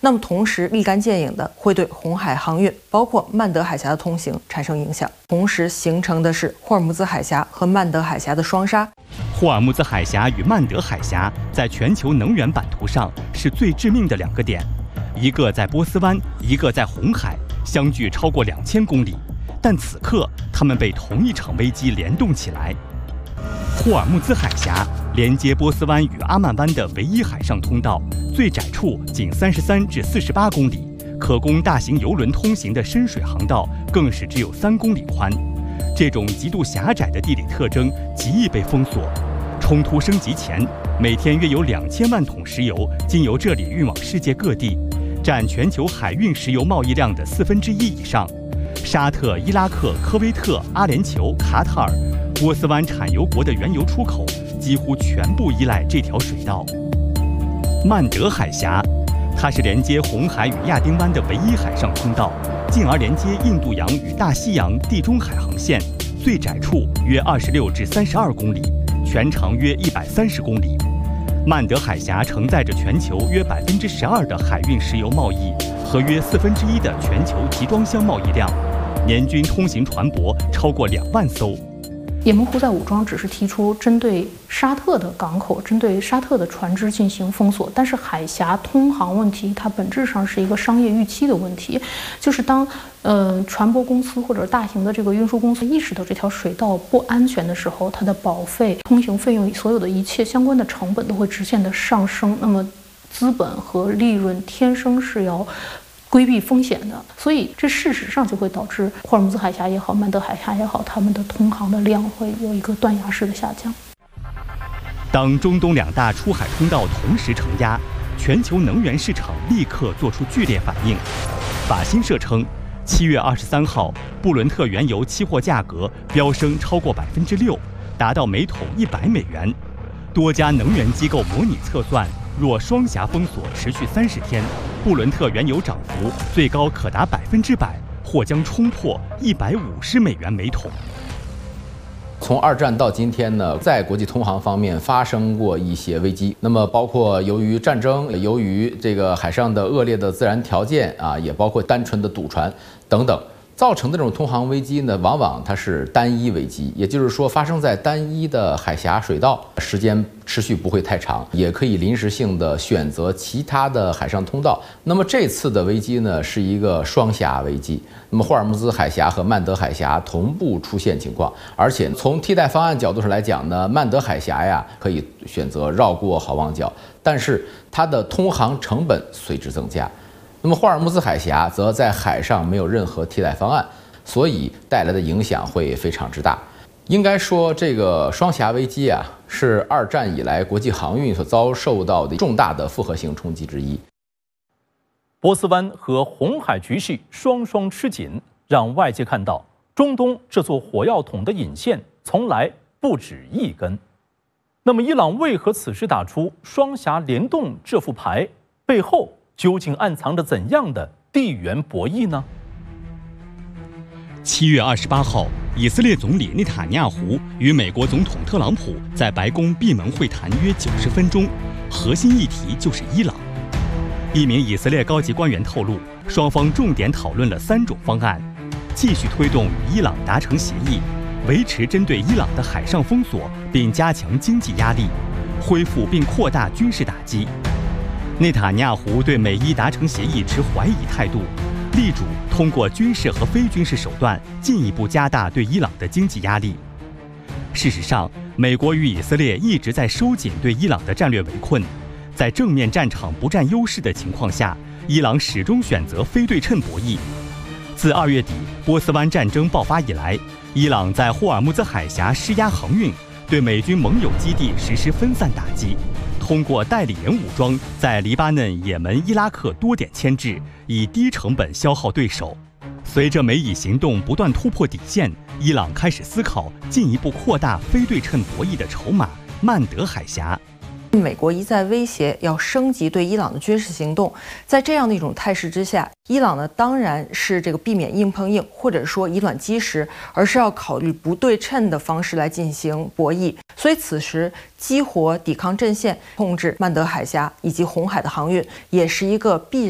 那么同时立竿见影的会对红海航运，包括曼德海峡的通行产生影响。同时形成的是霍尔木兹海峡和曼德海峡的双杀。 霍尔木兹海峡与曼德海峡在全球能源版图上是最致命的两个点，一个在波斯湾，一个在红海，相距超过2000公里。但此刻，它们被同一场危机联动起来。霍尔木兹海峡连接波斯湾与阿曼湾的唯一海上通道，最窄处仅33至48公里，可供大型邮轮通行的深水航道更是只有3公里宽。这种极度狭窄的地理特征极易被封锁。冲突升级前，每天约有2000万桶石油经由这里运往世界各地，占全球海运石油贸易量的1/4以上。沙特、伊拉克、科威特、阿联酋、卡塔尔、波斯湾产油国的原油出口几乎全部依赖这条水道。曼德海峡，它是连接红海与亚丁湾的唯一海上通道，进而连接印度洋与大西洋、地中海航线，最窄处约26至32公里，全长约130公里。曼德海峡承载着全球约12%的海运石油贸易和约1/4的全球集装箱贸易量，年均通行船舶超过2万艘。 也门胡塞武装只是提出针对沙特的港口、针对沙特的船只进行封锁，但是海峡通航问题它本质上是一个商业预期的问题，就是当船舶公司或者大型的这个运输公司意识到这条水道不安全的时候，它的保费、通行费用所有的一切相关的成本都会直线的上升，那么资本和利润天生是要规避风险的，所以这事实上就会导致霍尔木兹海峡也好，曼德海峡也好，他们的通航的量会有一个断崖式的下降。 当中东2大出海通道同时承压，全球能源市场立刻做出剧烈反应。法新社称，7月23号，布伦特原油期货价格飙升超过6%，达到每桶100美元。多家能源机构模拟测算，若双峡封锁持续30天，布伦特原油涨幅最高可达100%，或将冲破150美元每桶。 从2战到今天呢，在国际通航方面发生过一些危机，那么包括由于战争，由于这个海上的恶劣的自然条件啊，也包括单纯的赌船等等。造成的这种通航危机呢，往往它是单一危机，也就是说发生在单一的海峡水道，时间持续不会太长，也可以临时性的选择其他的海上通道。那么这次的危机呢，是一个双峡危机。那么霍尔木兹海峡和曼德海峡同步出现情况，而且从替代方案角度上来讲呢，曼德海峡呀可以选择绕过好望角，但是它的通航成本随之增加。那么霍尔木兹海峡则在海上没有任何替代方案，所以带来的影响会非常之大。应该说，这个双峡危机啊，是2战以来国际航运所遭受到的重大的复合性冲击之一。 波斯湾和红海局势双双吃紧，让外界看到中东这座火药桶的引线从来不止一根。那么，伊朗为何此时打出双峡联动这副牌？背后究竟暗藏着怎样的地缘博弈呢 ？7月28号，以色列总理内塔尼亚胡与美国总统特朗普在白宫闭门会谈约90分钟，核心议题就是伊朗。一名以色列高级官员透露，双方重点讨论了3种方案：继续推动与伊朗达成协议，维持针对伊朗的海上封锁，并加强经济压力，恢复并扩大军事打击。内塔尼亚胡对美伊达成协议持怀疑态度，力主通过军事和非军事手段进一步加大对伊朗的经济压力。事实上，美国与以色列一直在收紧对伊朗的战略围困，在正面战场不占优势的情况下，伊朗始终选择非对称博弈。自2月底波斯湾战争爆发以来，伊朗在霍尔木兹海峡施压航运，对美军盟友基地实施分散打击，通过代理人武装在黎巴嫩、也门、伊拉克多点牵制，以低成本消耗对手。随着美以行动不断突破底线，伊朗开始思考进一步扩大非对称博弈的筹码——曼德海峡。 美国一再威胁要升级对伊朗的军事行动，在这样的一种态势之下，伊朗呢当然是这个避免硬碰硬，或者说以卵击石，而是要考虑不对称的方式来进行博弈。所以此时激活抵抗阵线，控制曼德海峡以及红海的航运，也是一个必然。